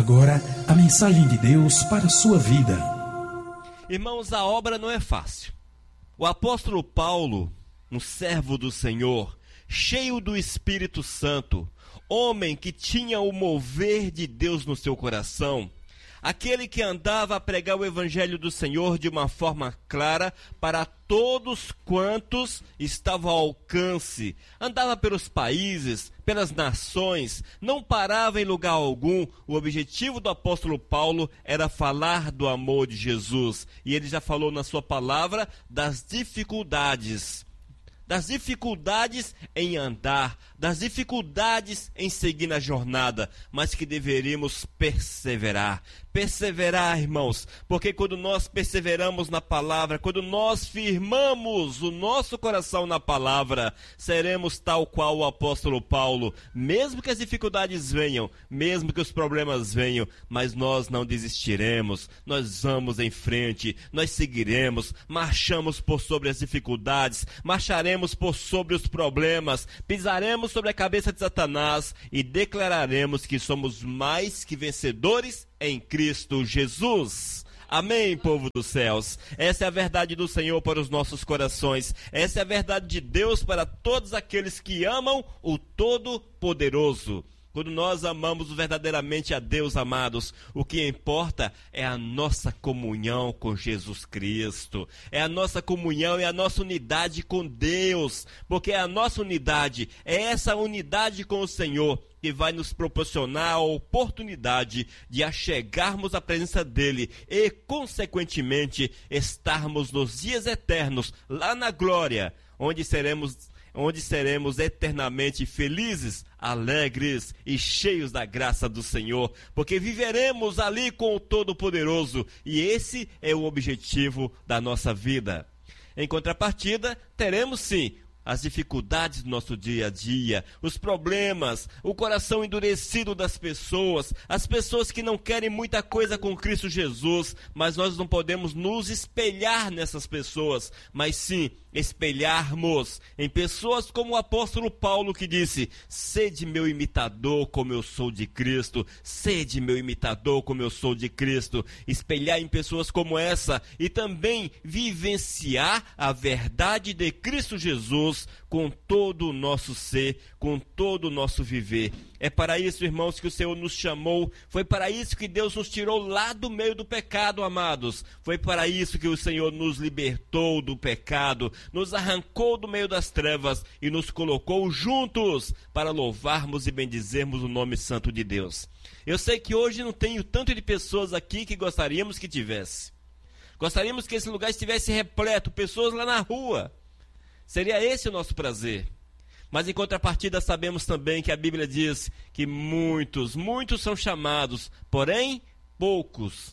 agora a mensagem de Deus para a sua vida. Irmãos, a obra não é fácil. O apóstolo Paulo, um servo do Senhor, cheio do Espírito Santo, homem que tinha o mover de Deus no seu coração, aquele que andava a pregar o evangelho do Senhor de uma forma clara para todos quantos estavam ao alcance, andava pelos países, pelas nações, não parava em lugar algum. O objetivo do apóstolo Paulo era falar do amor de Jesus, e ele já falou na sua palavra das dificuldades em andar, das dificuldades em seguir na jornada, mas que deveríamos perseverar. Perseverar, irmãos, porque quando nós perseveramos na palavra, quando nós firmamos o nosso coração na palavra, seremos tal qual o apóstolo Paulo, mesmo que as dificuldades venham, mesmo que os problemas venham, mas nós não desistiremos, nós vamos em frente, nós seguiremos, marchamos por sobre as dificuldades, marcharemos por sobre os problemas, pisaremos sobre a cabeça de Satanás e declararemos que somos mais que vencedores em Cristo Jesus. Amém, povo dos céus. Essa é a verdade do Senhor para os nossos corações. Essa é a verdade de Deus para todos aqueles que amam o Todo-Poderoso. Quando nós amamos verdadeiramente a Deus, amados, o que importa é a nossa comunhão com Jesus Cristo. É a nossa comunhão, é a nossa unidade com Deus. Porque é a nossa unidade, é essa unidade com o Senhor que vai nos proporcionar a oportunidade de achegarmos à presença dEle e, consequentemente, estarmos nos dias eternos, lá na glória, onde seremos eternamente felizes, alegres e cheios da graça do Senhor, porque viveremos ali com o Todo-Poderoso, e esse é o objetivo da nossa vida. Em contrapartida, teremos sim as dificuldades do nosso dia a dia, os problemas, o coração endurecido das pessoas, as pessoas que não querem muita coisa com Cristo Jesus, mas nós não podemos nos espelhar nessas pessoas, mas sim espelharmos em pessoas como o apóstolo Paulo, que disse: sede meu imitador como eu sou de Cristo, sede meu imitador como eu sou de Cristo. Espelhar em pessoas como essa e também vivenciar a verdade de Cristo Jesus com todo o nosso ser, com todo o nosso viver. É para isso, irmãos, que o Senhor nos chamou. Foi para isso que Deus nos tirou lá do meio do pecado, amados. Foi para isso que o Senhor nos libertou do pecado, nos arrancou do meio das trevas e nos colocou juntos para louvarmos e bendizermos o nome santo de Deus. Eu sei que hoje não tenho tanto de pessoas aqui que gostaríamos que tivesse. Gostaríamos que esse lugar estivesse repleto, pessoas lá na rua. Seria esse o nosso prazer. Mas em contrapartida sabemos também que a Bíblia diz que muitos são chamados, porém poucos.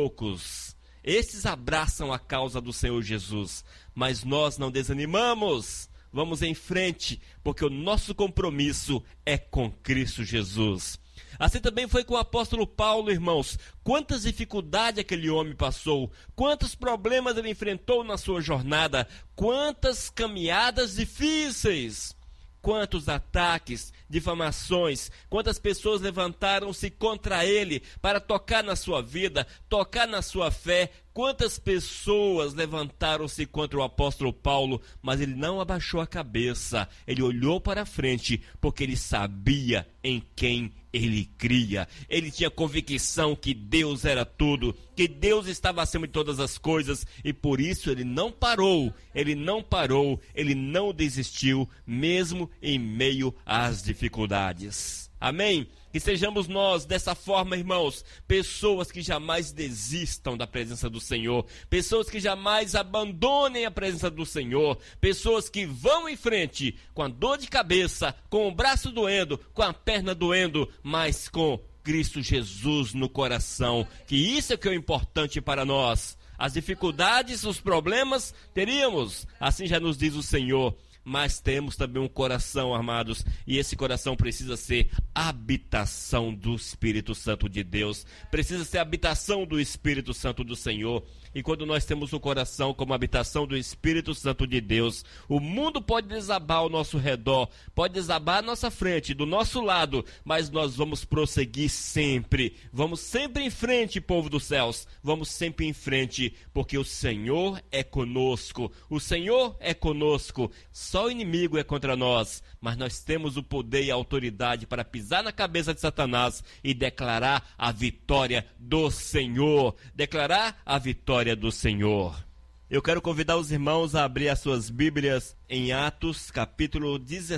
Estes abraçam a causa do Senhor Jesus, mas nós não desanimamos. Vamos em frente, porque o nosso compromisso é com Cristo Jesus. Assim também foi com o apóstolo Paulo, irmãos. Quantas dificuldades aquele homem passou, quantos problemas ele enfrentou na sua jornada, quantas caminhadas difíceis, quantos ataques, difamações, quantas pessoas levantaram-se contra ele para tocar na sua vida, tocar na sua fé. Quantas pessoas levantaram-se contra o apóstolo Paulo, mas ele não abaixou a cabeça, ele olhou para frente, porque ele sabia em quem ele cria. Ele tinha convicção que Deus era tudo, que Deus estava acima de todas as coisas, e por isso ele não parou, ele não desistiu, mesmo em meio às dificuldades. Amém? Que sejamos nós dessa forma, irmãos, pessoas que jamais desistam da presença do Senhor, pessoas que jamais abandonem a presença do Senhor, pessoas que vão em frente com a dor de cabeça, com o braço doendo, com a perna doendo, mas com Cristo Jesus no coração, que isso é que é o importante para nós. As dificuldades, os problemas teríamos, assim já nos diz o Senhor, mas temos também um coração, amados, e esse coração precisa ser habitação do Espírito Santo de Deus, precisa ser habitação do Espírito Santo do Senhor. E quando nós temos o coração como habitação do Espírito Santo de Deus, o mundo pode desabar ao nosso redor, pode desabar à nossa frente, do nosso lado, mas nós vamos prosseguir sempre. Vamos sempre em frente, povo dos céus. Vamos sempre em frente, porque o Senhor é conosco. O Senhor é conosco. Só o inimigo é contra nós, mas nós temos o poder e a autoridade para pisar na cabeça de Satanás e declarar a vitória do Senhor. Declarar a vitória do Senhor. Eu quero convidar os irmãos a abrir as suas Bíblias em Atos, capítulo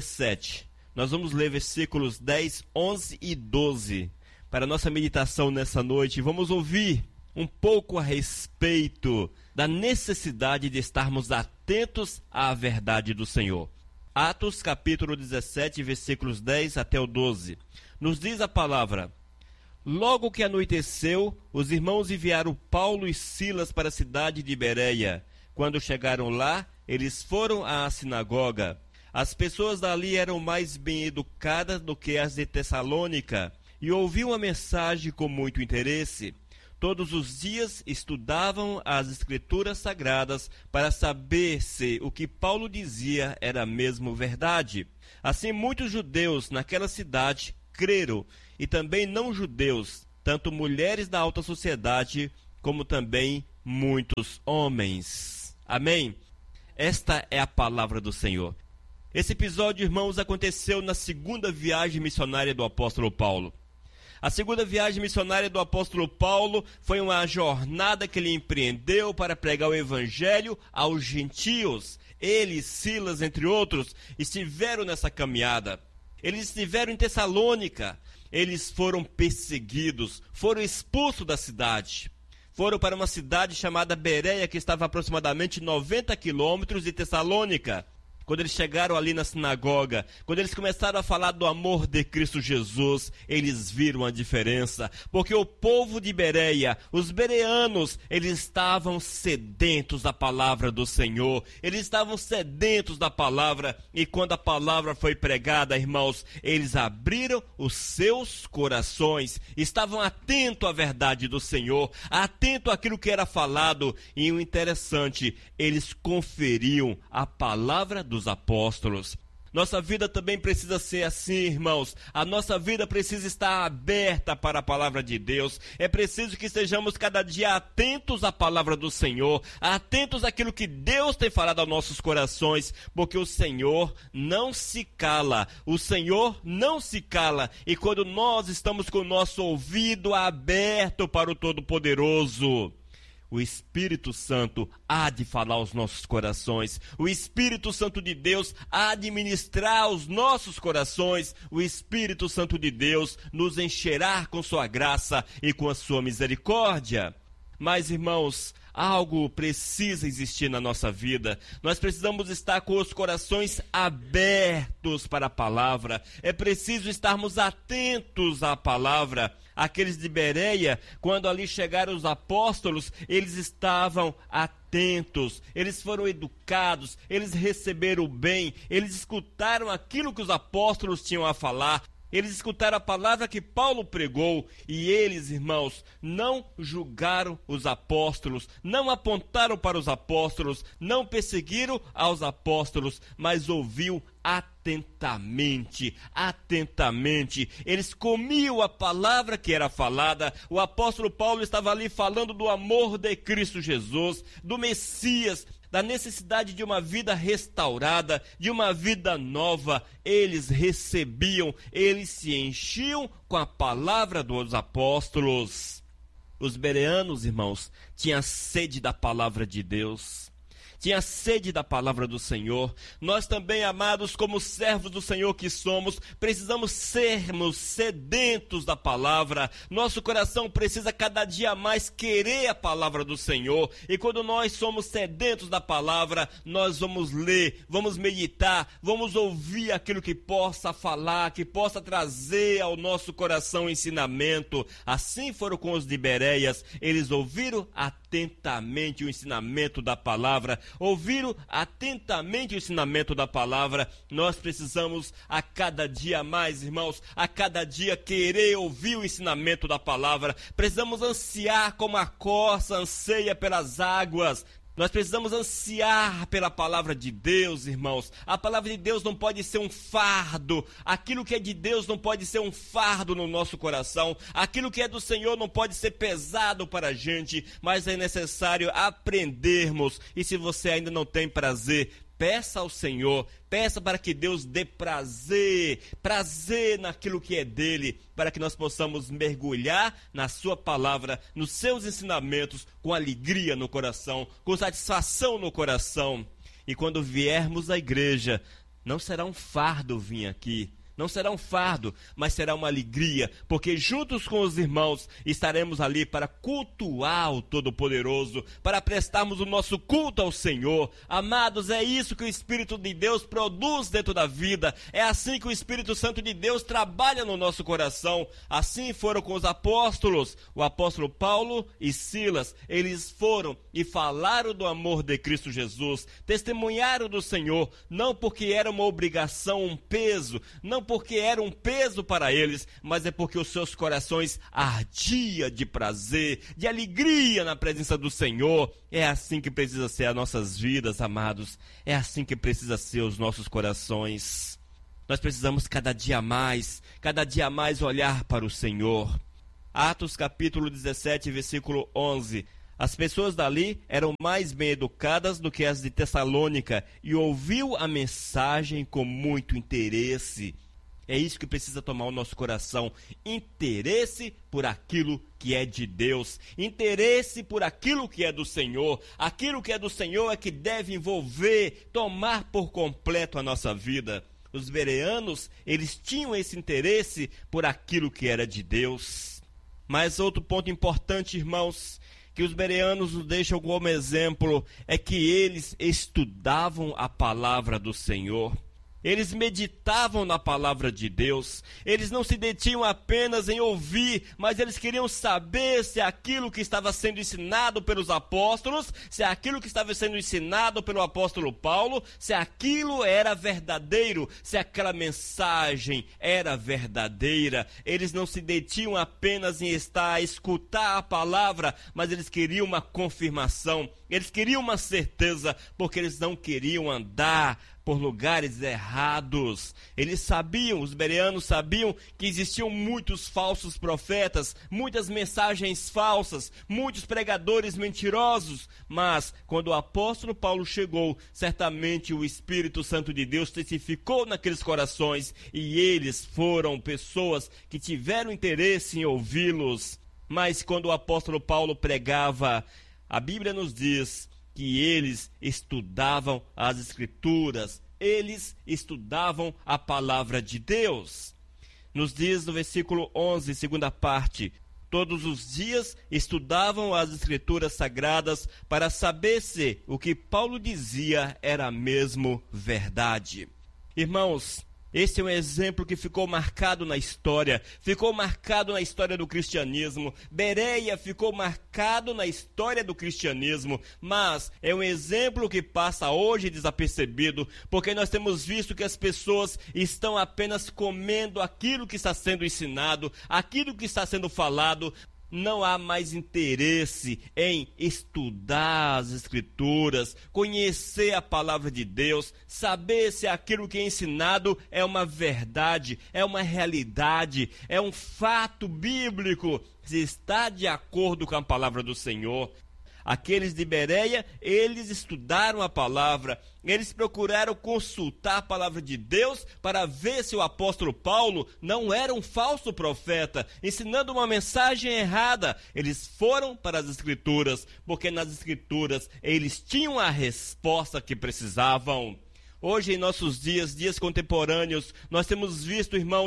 17. Nós vamos ler versículos 10, 11 e 12 para a nossa meditação nessa noite. Vamos ouvir um pouco a respeito da necessidade de estarmos atentos à verdade do Senhor. Atos, capítulo 17, versículos 10 até o 12. Nos diz a palavra: Logo que anoiteceu, os irmãos enviaram Paulo e Silas para a cidade de Bereia. Quando chegaram lá, eles foram à sinagoga. As pessoas dali eram mais bem educadas do que as de Tessalônica, e ouviam a mensagem com muito interesse. Todos os dias estudavam as Escrituras Sagradas para saber se o que Paulo dizia era mesmo verdade. Assim, muitos judeus naquela cidade creram, e também não-judeus, tanto mulheres da alta sociedade, como também muitos homens. Amém? Esta é a palavra do Senhor. Esse episódio, irmãos, aconteceu na segunda viagem missionária do apóstolo Paulo. A segunda viagem missionária do apóstolo Paulo foi uma jornada que ele empreendeu para pregar o evangelho aos gentios. Ele e Silas, entre outros, estiveram nessa caminhada. Eles estiveram em Tessalônica. Eles foram perseguidos, foram expulsos da cidade. Foram para uma cidade chamada Bereia, que estava a aproximadamente 90 quilômetros de Tessalônica. Quando eles chegaram ali na sinagoga, quando eles começaram a falar do amor de Cristo Jesus, eles viram a diferença. Porque o povo de Bereia, os bereanos, eles estavam sedentos da palavra do Senhor. Eles estavam sedentos da palavra. E quando a palavra foi pregada, irmãos, eles abriram os seus corações. Estavam atentos à verdade do Senhor, atentos àquilo que era falado. E o interessante, eles conferiam a palavra dos apóstolos. Nossa vida também precisa ser assim, irmãos. A nossa vida precisa estar aberta para a palavra de Deus. É preciso que estejamos cada dia atentos à palavra do Senhor, atentos àquilo que Deus tem falado aos nossos corações, porque o Senhor não se cala. O Senhor não se cala. E quando nós estamos com o nosso ouvido aberto para o Todo-Poderoso, o Espírito Santo há de falar aos nossos corações. O Espírito Santo de Deus há de ministrar aos nossos corações. O Espírito Santo de Deus nos encherá com sua graça e com a sua misericórdia. Mas, irmãos, algo precisa existir na nossa vida. Nós precisamos estar com os corações abertos para a palavra. É preciso estarmos atentos à palavra. Aqueles de Bereia, quando ali chegaram os apóstolos, eles estavam atentos, eles foram educados, eles receberam bem, eles escutaram aquilo que os apóstolos tinham a falar. Eles escutaram a palavra que Paulo pregou e eles, irmãos, não julgaram os apóstolos, não apontaram para os apóstolos, não perseguiram aos apóstolos, mas ouviu atentamente. Eles comiam a palavra que era falada. O apóstolo Paulo estava ali falando do amor de Cristo Jesus, do Messias, da necessidade de uma vida restaurada, de uma vida nova. Eles recebiam, eles se enchiam com a palavra dos apóstolos. Os bereanos, irmãos, tinham sede da palavra de Deus. Tinha sede da palavra do Senhor. Nós também, amados, como servos do Senhor que somos, precisamos sermos sedentos da palavra. Nosso coração precisa cada dia mais querer a palavra do Senhor. E quando nós somos sedentos da palavra, nós vamos ler, vamos meditar, vamos ouvir aquilo que possa falar, que possa trazer ao nosso coração ensinamento. Assim foram com os de Bereias. Eles ouviram atentamente o ensinamento da palavra. ouvir atentamente o ensinamento da palavra. Nós precisamos a cada dia mais, irmãos, a cada dia querer ouvir o ensinamento da palavra. Precisamos ansiar como a corça anseia pelas águas. Nós precisamos ansiar pela palavra de Deus, irmãos. A palavra de Deus não pode ser um fardo. Aquilo que é de Deus não pode ser um fardo no nosso coração. Aquilo que é do Senhor não pode ser pesado para a gente. Mas é necessário aprendermos. E se você ainda não tem prazer, peça ao Senhor, peça para que Deus dê prazer naquilo que é dele, para que nós possamos mergulhar na sua palavra, nos seus ensinamentos, com alegria no coração, com satisfação no coração. E quando viermos à igreja, não será um fardo vir aqui. Não será um fardo, mas será uma alegria, porque juntos com os irmãos estaremos ali para cultuar o Todo-Poderoso, para prestarmos o nosso culto ao Senhor. Amados, é isso que o Espírito de Deus produz dentro da vida, é assim que o Espírito Santo de Deus trabalha no nosso coração. Assim foram com os apóstolos, o apóstolo Paulo e Silas. Eles foram e falaram do amor de Cristo Jesus, testemunharam do Senhor, não porque era uma obrigação, um peso, não porque era um peso para eles, mas é porque os seus corações ardiam de prazer, de alegria na presença do Senhor. É assim que precisa ser as nossas vidas, amados. É assim que precisa ser os nossos corações. Nós precisamos cada dia mais olhar para o Senhor. Atos capítulo 17, versículo 11. As pessoas dali eram mais bem educadas do que as de Tessalônica e ouviu a mensagem com muito interesse. É isso que precisa tomar o nosso coração, interesse por aquilo que é de Deus, interesse por aquilo que é do Senhor. Aquilo que é do Senhor é que deve envolver, tomar por completo a nossa vida. Os bereanos, eles tinham esse interesse por aquilo que era de Deus. Mas outro ponto importante, irmãos, que os bereanos nos deixam como exemplo, é que eles estudavam a palavra do Senhor. Eles meditavam na palavra de Deus. Eles não se detinham apenas em ouvir, mas eles queriam saber se aquilo que estava sendo ensinado pelos apóstolos, se aquilo que estava sendo ensinado pelo apóstolo Paulo, se aquilo era verdadeiro, se aquela mensagem era verdadeira. Eles não se detinham apenas em estar a escutar a palavra, mas eles queriam uma confirmação. Eles queriam uma certeza, porque eles não queriam andar por lugares errados. Eles sabiam, os bereanos sabiam que existiam muitos falsos profetas, muitas mensagens falsas, muitos pregadores mentirosos. Mas quando o apóstolo Paulo chegou, certamente o Espírito Santo de Deus testificou naqueles corações e eles foram pessoas que tiveram interesse em ouvi-los. Mas quando o apóstolo Paulo pregava, a Bíblia nos diz que eles estudavam as Escrituras, eles estudavam a palavra de Deus. Nos diz no versículo 11, segunda parte, todos os dias estudavam as Escrituras Sagradas para saber se o que Paulo dizia era mesmo verdade. Irmãos, esse é um exemplo que ficou marcado na história do cristianismo. Bereia ficou marcado na história do cristianismo, mas é um exemplo que passa hoje desapercebido, porque nós temos visto que as pessoas estão apenas comendo aquilo que está sendo ensinado, aquilo que está sendo falado. Não há mais interesse em estudar as Escrituras, conhecer a palavra de Deus, saber se aquilo que é ensinado é uma verdade, é uma realidade, é um fato bíblico, se está de acordo com a palavra do Senhor. Aqueles de Bereia, eles estudaram a palavra, eles procuraram consultar a palavra de Deus para ver se o apóstolo Paulo não era um falso profeta, ensinando uma mensagem errada. Eles foram para as Escrituras, porque nas Escrituras eles tinham a resposta que precisavam. Hoje, em nossos dias contemporâneos, nós temos visto, irmãos,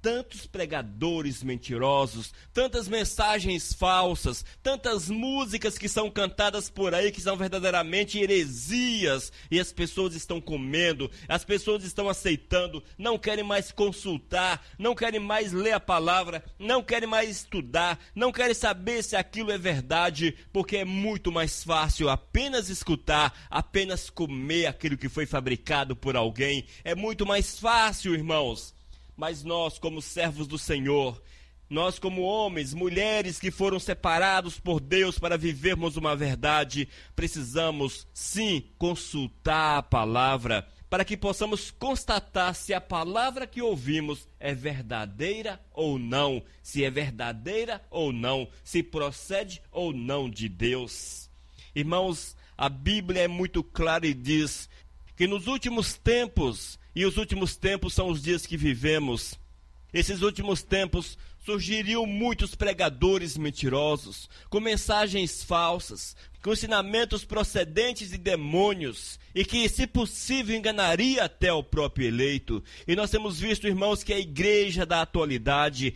tantos pregadores mentirosos, tantas mensagens falsas, tantas músicas que são cantadas por aí que são verdadeiramente heresias, e as pessoas estão comendo, as pessoas estão aceitando, não querem mais consultar, não querem mais ler a palavra, não querem mais estudar, não querem saber se aquilo é verdade, porque é muito mais fácil apenas escutar, apenas comer aquilo que foi fabricado por alguém. É muito mais fácil, irmãos. Mas nós, como servos do Senhor, nós como homens, mulheres que foram separados por Deus para vivermos uma verdade, precisamos sim consultar a palavra, para que possamos constatar se a palavra que ouvimos é verdadeira ou não, se é verdadeira ou não, se procede ou não de Deus. Irmãos, a Bíblia é muito clara e diz que nos últimos tempos, e os últimos tempos são os dias que vivemos, esses últimos tempos surgiriam muitos pregadores mentirosos, com mensagens falsas, com ensinamentos procedentes de demônios, e que, se possível, enganaria até o próprio eleito. E nós temos visto, irmãos, que a igreja da atualidade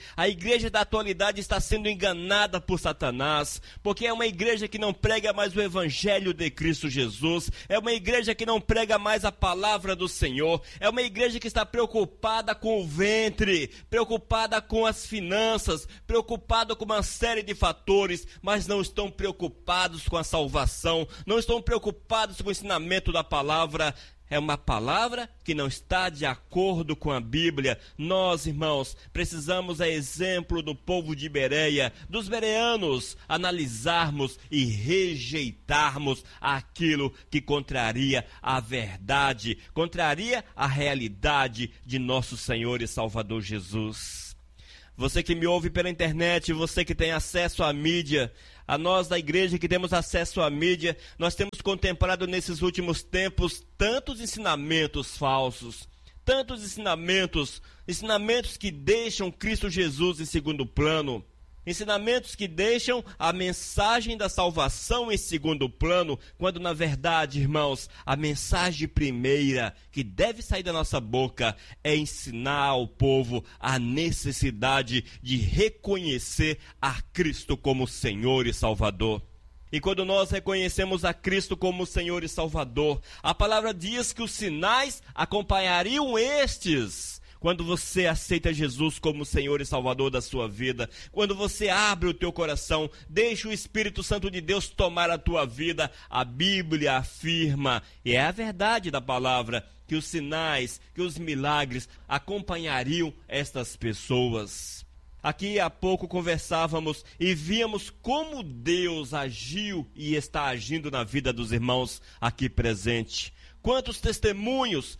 está sendo enganada por Satanás, porque é uma igreja que não prega mais o evangelho de Cristo Jesus, é uma igreja que não prega mais a palavra do Senhor, é uma igreja que está preocupada com o ventre, preocupada com as finanças, preocupada com uma série de fatores, mas não estão preocupados com a salvação, não estão preocupados com o ensinamento da palavra. É uma palavra que não está de acordo com a Bíblia. Nós, irmãos, precisamos, a exemplo do povo de Bereia, dos bereanos, analisarmos e rejeitarmos aquilo que contraria a verdade, contraria a realidade de nosso Senhor e Salvador Jesus. Você que me ouve pela internet, você que tem acesso à mídia, a nós da igreja que temos acesso à mídia, nós temos contemplado nesses últimos tempos tantos ensinamentos falsos, tantos ensinamentos que deixam Cristo Jesus em segundo plano, ensinamentos que deixam a mensagem da salvação em segundo plano, quando na verdade, irmãos, a mensagem primeira que deve sair da nossa boca é ensinar ao povo a necessidade de reconhecer a Cristo como Senhor e Salvador. E quando nós reconhecemos a Cristo como Senhor e Salvador, a palavra diz que os sinais acompanhariam estes. Quando você aceita Jesus como Senhor e Salvador da sua vida, quando você abre o teu coração, deixa o Espírito Santo de Deus tomar a tua vida, a Bíblia afirma, e é a verdade da palavra, que os sinais, que os milagres acompanhariam estas pessoas. Aqui há pouco conversávamos e víamos como Deus agiu e está agindo na vida dos irmãos aqui presentes. Quantos testemunhos,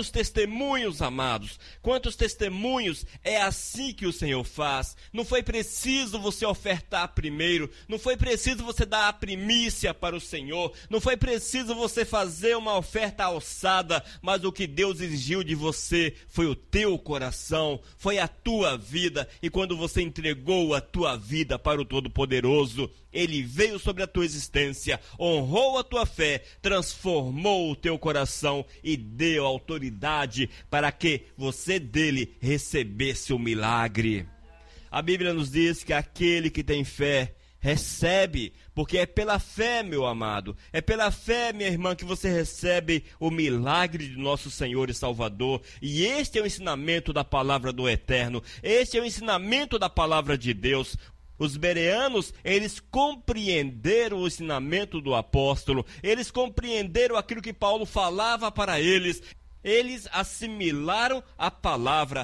amados, quantos testemunhos, é assim que o Senhor faz. Não foi preciso você ofertar primeiro, não foi preciso você dar a primícia para o Senhor, não foi preciso você fazer uma oferta alçada, mas o que Deus exigiu de você foi o teu coração, foi a tua vida, e quando você entregou a tua vida para o Todo-Poderoso, Ele veio sobre a tua existência, honrou a tua fé, transformou o teu coração e deu autoridade para que você dele recebesse o milagre. A Bíblia nos diz que aquele que tem fé recebe, porque é pela fé, meu amado, é pela fé, minha irmã, que você recebe o milagre de nosso Senhor e Salvador. E este é o ensinamento da palavra do Eterno, este é o ensinamento da palavra de Deus. Os bereanos, eles compreenderam o ensinamento do apóstolo, eles compreenderam aquilo que Paulo falava para eles. Eles assimilaram a palavra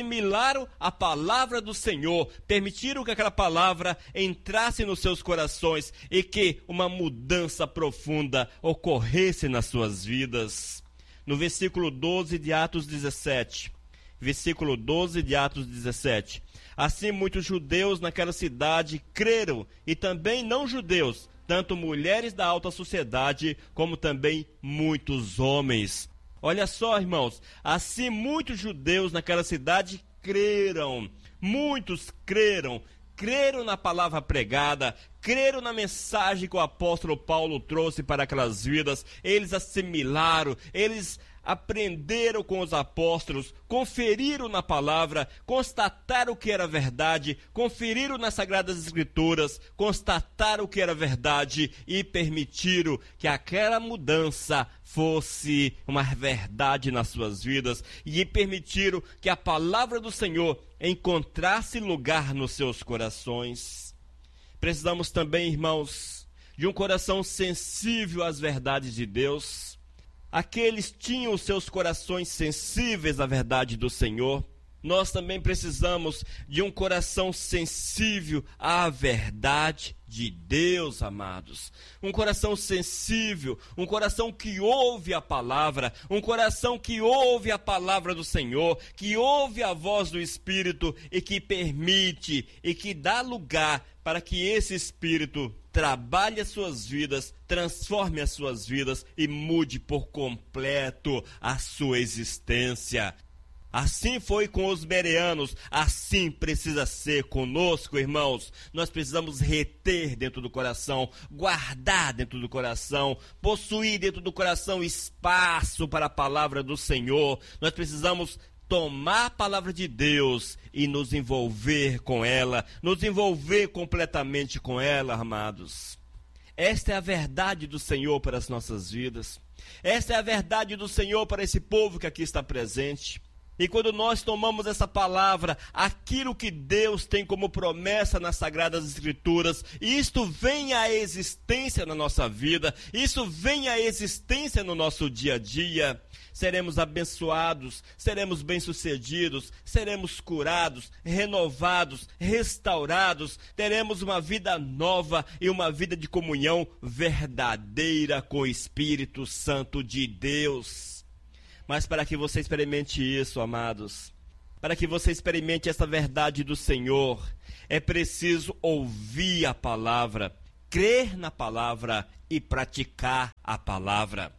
do Senhor, permitiram que aquela palavra entrasse nos seus corações e que uma mudança profunda ocorresse nas suas vidas. No versículo 12 de Atos 17, assim muitos judeus naquela cidade creram, e também não judeus, tanto mulheres da alta sociedade, como também muitos homens. Olha só, irmãos, assim muitos judeus naquela cidade creram, muitos creram na palavra pregada, creram na mensagem que o apóstolo Paulo trouxe para aquelas vidas. Eles assimilaram, eles aprenderam com os apóstolos, conferiram na palavra, constataram o que era verdade, conferiram nas Sagradas Escrituras, constataram o que era verdade e permitiram que aquela mudança fosse uma verdade nas suas vidas e permitiram que a palavra do Senhor encontrasse lugar nos seus corações. Precisamos também, irmãos, de um coração sensível às verdades de Deus. Aqueles tinham os seus corações sensíveis à verdade do Senhor. Nós também precisamos de um coração sensível à verdade de Deus, amados. Um coração sensível, um coração que ouve a palavra, um coração que ouve a palavra do Senhor, que ouve a voz do Espírito e que permite e que dá lugar para que esse Espírito trabalhe as suas vidas, transforme as suas vidas e mude por completo a sua existência. Assim foi com os bereanos, assim precisa ser conosco, irmãos. Nós precisamos reter dentro do coração, guardar dentro do coração, possuir dentro do coração espaço para a palavra do Senhor. Nós precisamos tomar a palavra de Deus e nos envolver com ela, nos envolver completamente com ela, amados. Esta é a verdade do Senhor para as nossas vidas. Esta é a verdade do Senhor para esse povo que aqui está presente. E quando nós tomamos essa palavra, aquilo que Deus tem como promessa nas Sagradas Escrituras, isto vem à existência na nossa vida, isso vem à existência no nosso dia a dia. Seremos abençoados, seremos bem-sucedidos, seremos curados, renovados, restaurados, teremos uma vida nova e uma vida de comunhão verdadeira com o Espírito Santo de Deus. Mas para que você experimente isso, amados, para que você experimente essa verdade do Senhor, é preciso ouvir a palavra, crer na palavra e praticar a palavra.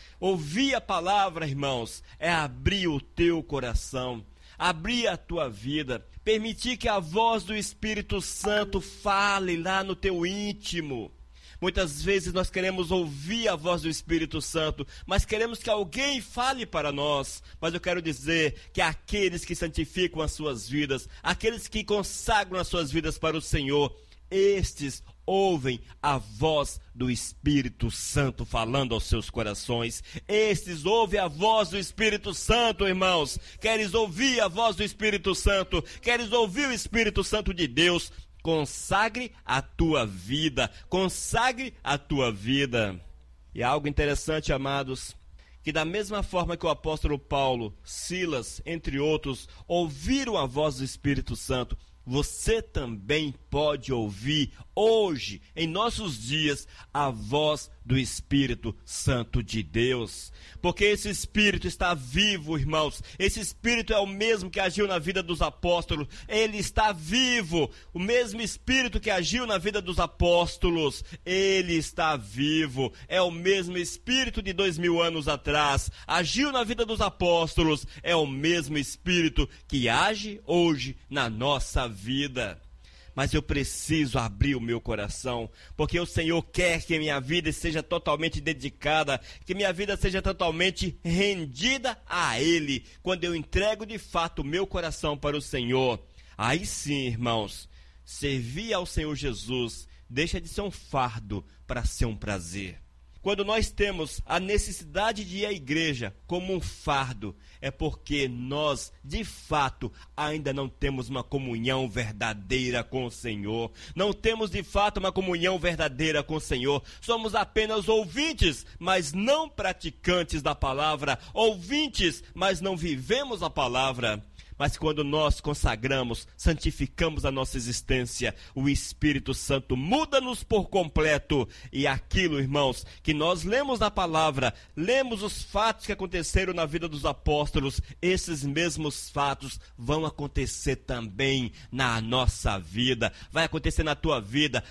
Ouvir a palavra, irmãos, é abrir o teu coração, abrir a tua vida, permitir que a voz do Espírito Santo fale lá no teu íntimo. Muitas vezes nós queremos ouvir a voz do Espírito Santo, mas queremos que alguém fale para nós. Mas eu quero dizer que aqueles que santificam as suas vidas, aqueles que consagram as suas vidas para o Senhor, estes ouvem a voz do Espírito Santo falando aos seus corações. Estes ouvem a voz do Espírito Santo, irmãos. Queres ouvir a voz do Espírito Santo? Queres ouvir o Espírito Santo de Deus? Consagre a tua vida, consagre a tua vida. E algo interessante, amados, que da mesma forma que o apóstolo Paulo, Silas, entre outros, ouviram a voz do Espírito Santo, você também pode ouvir hoje, em nossos dias, a voz do Espírito Santo de Deus. Porque esse Espírito está vivo, irmãos. Esse Espírito é o mesmo que agiu na vida dos apóstolos. Ele está vivo. O mesmo Espírito que agiu na vida dos apóstolos, ele está vivo. É o mesmo Espírito de 2000 anos atrás. Agiu na vida dos apóstolos. É o mesmo Espírito que age hoje na nossa vida. Mas eu preciso abrir o meu coração, porque o Senhor quer que minha vida seja totalmente dedicada, que minha vida seja totalmente rendida a Ele. Quando eu entrego de fato o meu coração para o Senhor, aí sim, irmãos, servir ao Senhor Jesus deixa de ser um fardo para ser um prazer. Quando nós temos a necessidade de ir à igreja como um fardo, é porque nós, de fato, ainda não temos uma comunhão verdadeira com o Senhor. Não temos, de fato, uma comunhão verdadeira com o Senhor. Somos apenas ouvintes, mas não praticantes da palavra. Ouvintes, mas não vivemos a palavra. Mas quando nós consagramos, santificamos a nossa existência, o Espírito Santo muda-nos por completo. E aquilo, irmãos, que nós lemos na palavra, lemos os fatos que aconteceram na vida dos apóstolos, esses mesmos fatos vão acontecer também na nossa vida. Vai acontecer na tua vida,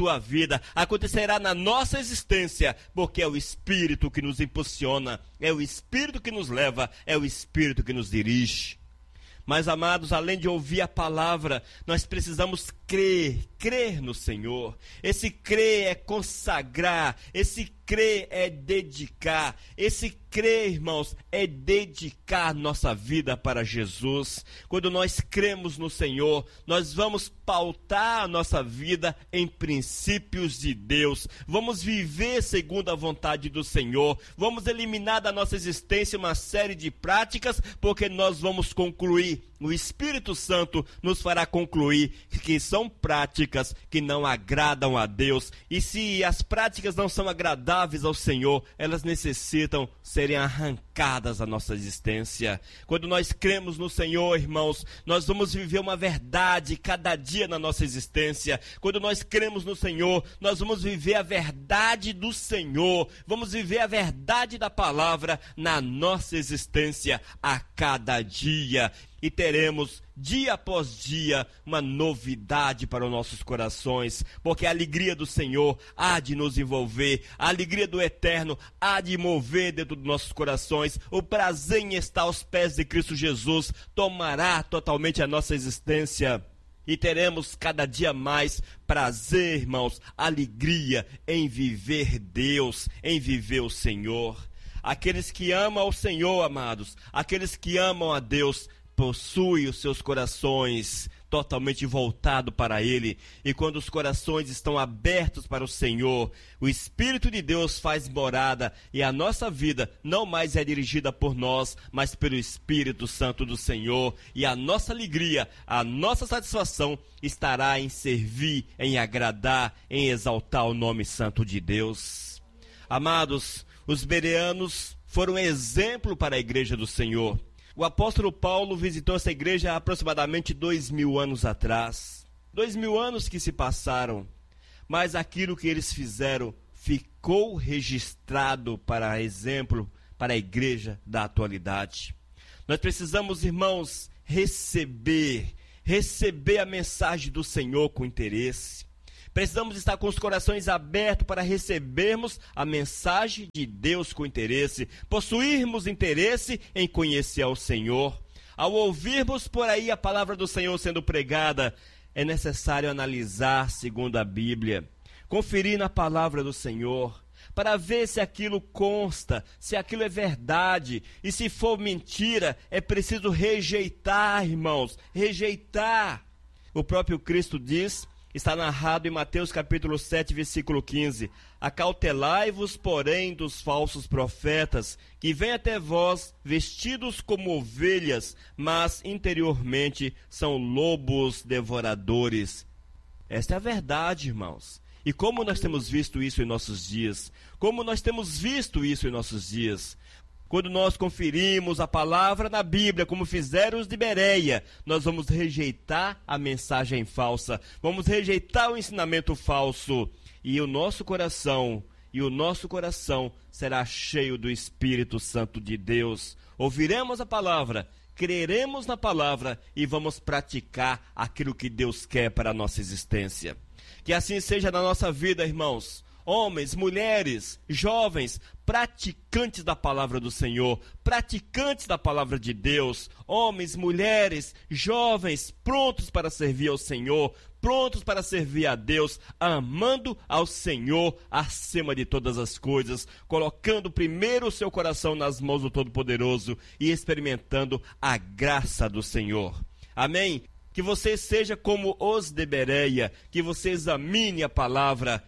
acontecerá na nossa existência, porque é o Espírito que nos impulsiona, é o Espírito que nos leva, é o Espírito que nos dirige. Mas, amados, além de ouvir a palavra, nós precisamos crer no Senhor. Esse crer é consagrar, esse crer é dedicar, esse crer, irmãos, é dedicar nossa vida para Jesus. Quando nós cremos no Senhor, nós vamos pautar a nossa vida em princípios de Deus, vamos viver segundo a vontade do Senhor, vamos eliminar da nossa existência uma série de práticas, porque nós vamos concluir, o Espírito Santo nos fará concluir que são práticas que não agradam a Deus, e se as práticas não são agradáveis ao Senhor, elas necessitam serem arrancadas da nossa existência. Quando nós cremos no Senhor, irmãos, nós vamos viver uma verdade cada dia na nossa existência. Quando nós cremos no Senhor, nós vamos viver a verdade do Senhor, vamos viver a verdade da palavra na nossa existência a cada dia. E teremos, dia após dia, uma novidade para os nossos corações, porque a alegria do Senhor há de nos envolver, a alegria do Eterno há de mover dentro dos nossos corações, o prazer em estar aos pés de Cristo Jesus tomará totalmente a nossa existência. E teremos cada dia mais prazer, irmãos, alegria em viver Deus, em viver o Senhor. Aqueles que amam ao Senhor, amados, aqueles que amam a Deus, possui os seus corações totalmente voltados para Ele. E quando os corações estão abertos para o Senhor, o Espírito de Deus faz morada, e a nossa vida não mais é dirigida por nós, mas pelo Espírito Santo do Senhor. E a nossa alegria, a nossa satisfação estará em servir, em agradar, em exaltar o nome santo de Deus. Amados, os bereanos foram exemplo para a igreja do Senhor. O apóstolo Paulo visitou essa igreja há aproximadamente 2000 anos atrás. 2000 anos que se passaram, mas aquilo que eles fizeram ficou registrado para exemplo para a igreja da atualidade. Nós precisamos, irmãos, receber a mensagem do Senhor com interesse. Precisamos estar com os corações abertos para recebermos a mensagem de Deus com interesse, possuirmos interesse em conhecer ao Senhor. Ao ouvirmos por aí a palavra do Senhor sendo pregada, é necessário analisar segundo a Bíblia, conferir na palavra do Senhor, para ver se aquilo consta, se aquilo é verdade, e se for mentira, é preciso rejeitar, irmãos, rejeitar. O próprio Cristo diz, está narrado em Mateus capítulo 7, versículo 15. Acautelai-vos, porém, dos falsos profetas, que vêm até vós vestidos como ovelhas, mas interiormente são lobos devoradores. Esta é a verdade, irmãos. E como nós temos visto isso em nossos dias? Como nós temos visto isso em nossos dias? Quando nós conferimos a palavra na Bíblia, como fizeram os de Bereia, nós vamos rejeitar a mensagem falsa, vamos rejeitar o ensinamento falso, e o nosso coração será cheio do Espírito Santo de Deus. Ouviremos a palavra, creremos na palavra e vamos praticar aquilo que Deus quer para a nossa existência. Que assim seja na nossa vida, irmãos. Homens, mulheres, jovens, praticantes da palavra do Senhor, praticantes da palavra de Deus, homens, mulheres, jovens, prontos para servir ao Senhor, prontos para servir a Deus, amando ao Senhor acima de todas as coisas, colocando primeiro o seu coração nas mãos do Todo-Poderoso e experimentando a graça do Senhor. Amém? Que você seja como os de Bereia, que você examine a palavra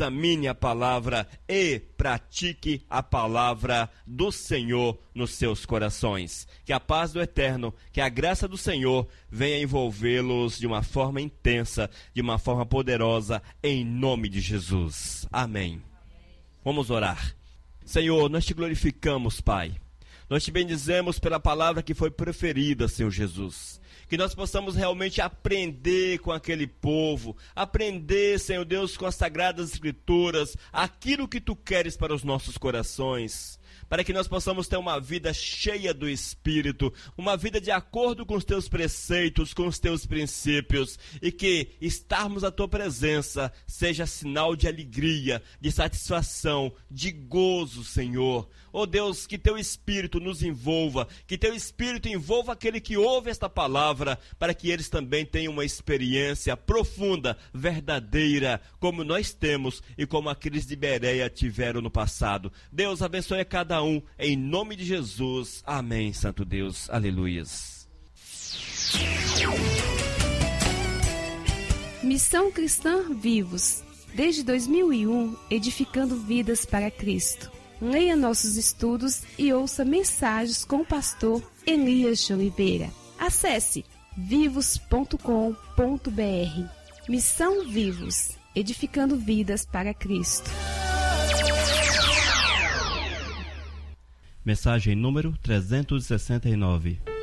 e pratique a palavra do Senhor nos seus corações. Que a paz do Eterno, que a graça do Senhor venha envolvê-los de uma forma intensa, de uma forma poderosa, em nome de Jesus. Amém. Vamos orar. Senhor, nós te glorificamos, Pai. Nós te bendizemos pela palavra que foi proferida, Senhor Jesus. Que nós possamos realmente aprender com aquele povo, aprender, Senhor Deus, com as Sagradas Escrituras, aquilo que Tu queres para os nossos corações. para que nós possamos ter uma vida cheia do Espírito, uma vida de acordo com os teus preceitos, com os teus princípios, e que estarmos à tua presença seja sinal de alegria, de satisfação, de gozo, Senhor. Oh Deus, que teu Espírito nos envolva, que teu Espírito envolva aquele que ouve esta palavra, para que eles também tenham uma experiência profunda, verdadeira, como nós temos e como aqueles de Bereia tiveram no passado. Deus abençoe a cada um, em nome de Jesus. Amém, Santo Deus. Aleluias. Missão Cristã Vivos, desde 2001, edificando vidas para Cristo. Leia nossos estudos e ouça mensagens com o pastor Elias de Oliveira. Acesse vivos.com.br. Missão Vivos, edificando vidas para Cristo. Mensagem número 369.